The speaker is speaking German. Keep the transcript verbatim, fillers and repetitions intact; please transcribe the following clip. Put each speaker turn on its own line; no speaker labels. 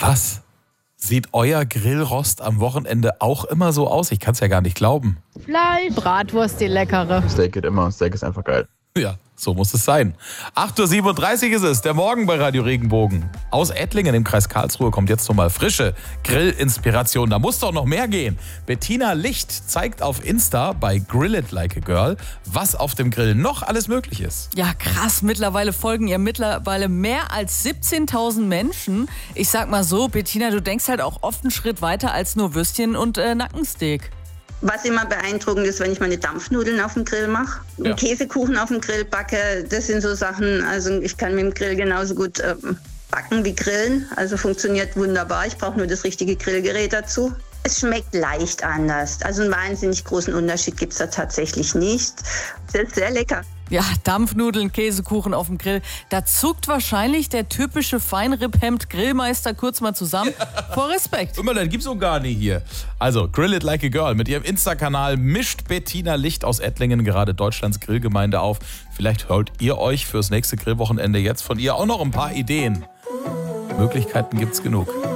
Was? Sieht euer Grillrost am Wochenende auch immer so aus? Ich kann es ja gar nicht glauben.
Fleisch. Bratwurst, die leckere.
Steak geht immer. Steak ist einfach geil.
Ja, so muss es sein. acht Uhr siebenunddreißig ist es, der Morgen bei Radio Regenbogen. Aus Ettlingen im Kreis Karlsruhe kommt jetzt nochmal frische Grillinspiration. Da muss doch noch mehr gehen. Bettina Licht zeigt auf Insta bei Grill It Like a Girl, was auf dem Grill noch alles möglich ist.
Ja, krass. Mittlerweile folgen ihr mittlerweile mehr als siebzehntausend Menschen. Ich sag mal so, Bettina, du denkst halt auch oft einen Schritt weiter als nur Würstchen und äh, Nackensteak.
Was immer beeindruckend ist, wenn ich meine Dampfnudeln auf dem Grill mache,
Ja.
einen Käsekuchen auf dem Grill backe, das sind so Sachen, also ich kann mit dem Grill genauso gut ähm, backen wie grillen, also funktioniert wunderbar, ich brauche nur das richtige Grillgerät dazu. Es schmeckt leicht anders, also einen wahnsinnig großen Unterschied gibt es da tatsächlich nicht. Es ist sehr lecker.
Ja, Dampfnudeln, Käsekuchen auf dem Grill. Da zuckt wahrscheinlich der typische Feinripp-Hemd-Grillmeister kurz mal zusammen. Vor Respekt.
Immer, das gibt's so gar nicht hier. Also, Grill It Like a Girl. Mit ihrem Insta-Kanal mischt Bettina Licht aus Ettlingen gerade Deutschlands Grillgemeinde auf. Vielleicht holt ihr euch fürs nächste Grillwochenende jetzt von ihr auch noch ein paar Ideen. Möglichkeiten gibt's genug.